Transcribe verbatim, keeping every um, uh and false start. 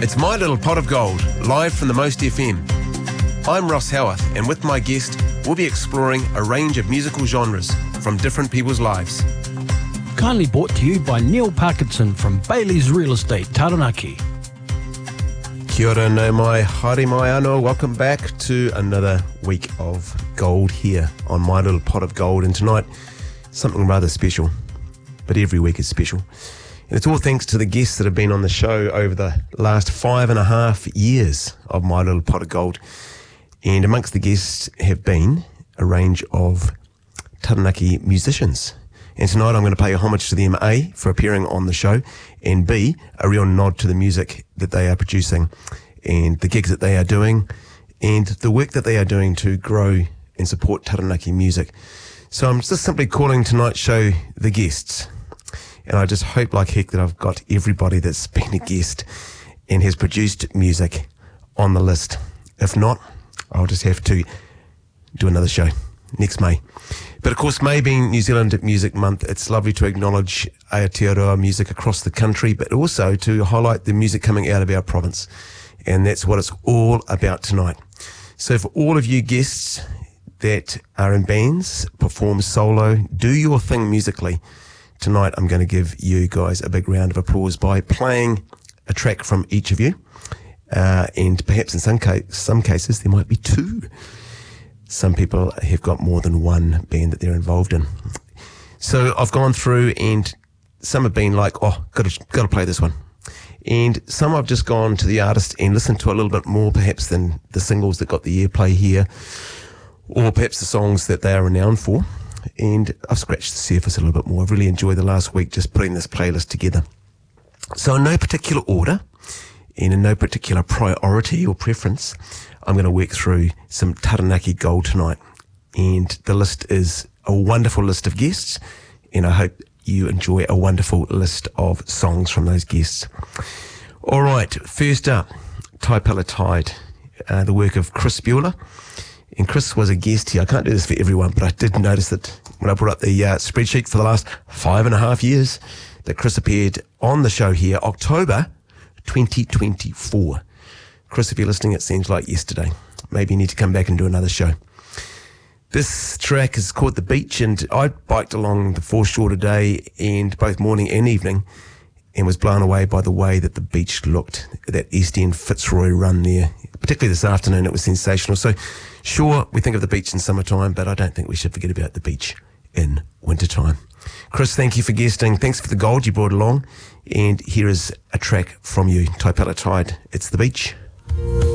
It's My Little Pot of Gold, live from the Most F M. I'm Ross Howarth, and with my guest, we'll be exploring a range of musical genres from different people's lives. Kindly brought to you by Neil Parkinson from Bailey's Real Estate, Taranaki. Kia ora no mai, haere mai anō. Welcome back to another week of gold here on My Little Pot of Gold. And tonight, something rather special, but every week is special. And it's all thanks to the guests that have been on the show over the last five and a half years of My Little Pot of Gold. And amongst the guests have been a range of Taranaki musicians. And tonight I'm going to pay homage to them, A, for appearing on the show, and B, a real nod to the music that they are producing and the gigs that they are doing and the work that they are doing to grow and support Taranaki music. So I'm just simply calling tonight's show The Guests. And I just hope like heck that I've got everybody that's been a guest and has produced music on the list. If not, I'll just have to do another show next May. But of course, May being New Zealand Music Month, it's lovely to acknowledge Aotearoa music across the country, but also to highlight the music coming out of our province. And that's what it's all about tonight. So for all of you guests that are in bands, perform solo, do your thing musically, tonight I'm going to give you guys a big round of applause by playing a track from each of you. Uh, and perhaps in some, case, some cases there might be two. Some people have got more than one band that they're involved in. So I've gone through and some have been like, oh, got to, got to play this one. And some I've just gone to the artist and listened to a little bit more perhaps than the singles that got the airplay here, or perhaps the songs that they are renowned for. And I've scratched the surface a little bit more. I've really enjoyed the last week just putting this playlist together. So in no particular order and in no particular priority or preference, I'm going to work through some Taranaki gold tonight. And the list is a wonderful list of guests, and I hope you enjoy a wonderful list of songs from those guests. All right, first up, Taipela Tide, uh, the work of Chris Bueller. And Chris was a guest here. I can't do this for everyone, but I did notice that when I brought up the uh, spreadsheet for the last five and a half years, that Chris appeared on the show here, October twenty twenty-four. Chris, if you're listening, it seems like yesterday. Maybe you need to come back and do another show. This track is called The Beach, and I biked along the foreshore today, and both morning and evening, and was blown away by the way that the beach looked. That East End Fitzroy run there, particularly this afternoon, it was sensational. So sure, we think of the beach in summertime, but I don't think we should forget about the beach in wintertime. Chris, thank you for guesting. Thanks for the gold you brought along. And here is a track from you, Taipela Tide. It's The Beach.